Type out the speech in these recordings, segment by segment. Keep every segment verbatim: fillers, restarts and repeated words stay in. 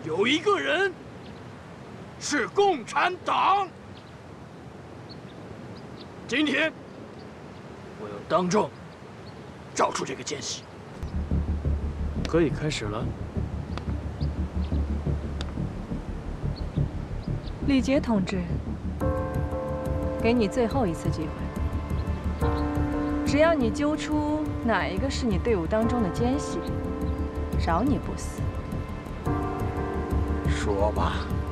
有一个人是共产党。今天，我要当众找出这个奸细。可以开始了。 李杰同志，给你最后一次机会，只要你揪出哪一个是你队伍当中的奸细，饶你不死。 说吧。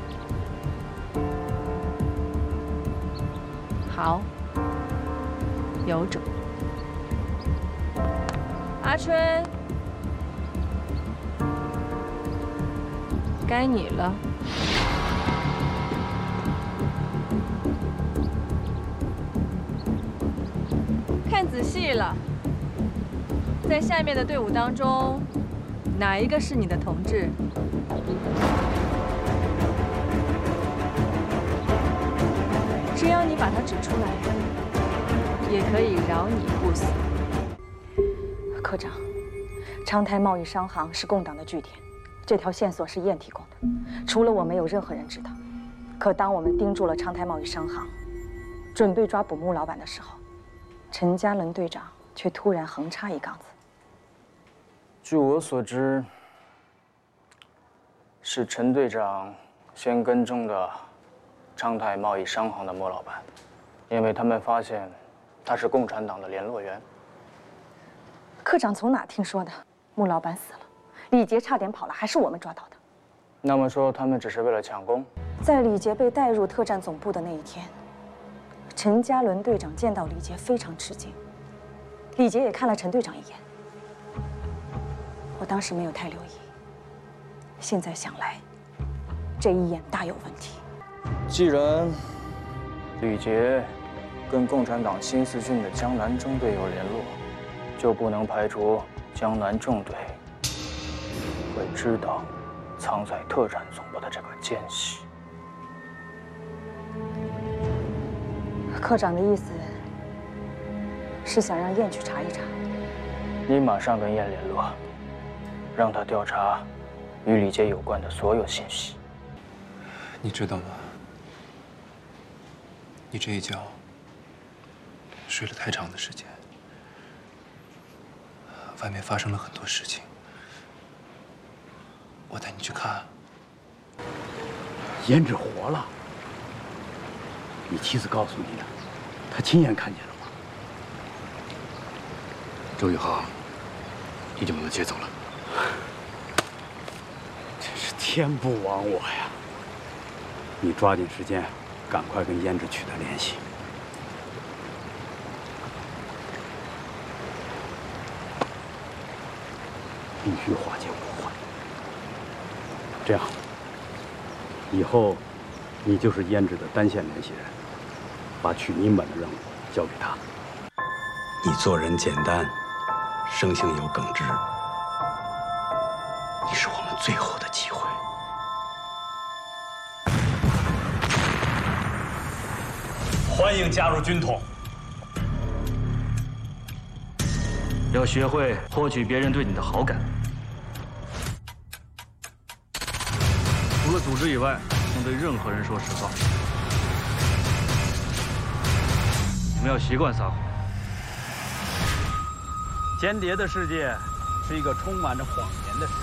好，有种。阿春，该你了。看仔细了，在下面的队伍当中，哪一个是你的同志？只要你把他指出来，也可以饶你不死。 科长，长台贸易商行是共党的据点，这条线索是燕提供的，除了我，没有任何人知道。可当我们盯住了长台贸易商行，准备抓捕穆老板的时候，陈家伦队长却突然横插一杠子。 据我所知，是陈队长先跟踪的昌泰贸易商行的穆老板，因为他们发现他是共产党的联络员。 科长从哪听说的？穆老板死了，李杰差点跑了，还是我们抓到的。 那么说，他们只是为了抢功？ 在李杰被带入特战总部的那一天，陈家伦队长见到李杰非常吃惊，李杰也看了陈队长一眼。我当时没有太留意，现在想来，这一眼大有问题。 既然李杰跟共产党新四军的江南中队有联络，就不能排除江南中队会知道藏在特战总部的这个奸细。 科长的意思是想让燕去查一查。 你马上跟燕联络，让他调查与李杰有关的所有信息。 你知道吗？你这一觉睡了太长的时间，外面发生了很多事情，我带你去看。 胭脂活了，你妻子告诉你的，她亲眼看见了吗？ 周宇航已经把他接走了。 真是天不亡我呀！你抓紧时间，赶快跟胭脂取得联系。必须化解误会。这样，以后你就是胭脂的单线联系人，把取民本的任务交给他。你做人简单，生性有耿直，你是我们最后的机会。 欢迎加入军统。 要学会获取别人对你的好感。除了组织以外，不能对任何人说实话。你们要习惯撒谎。 间谍的世界是一个充满着谎言的世界。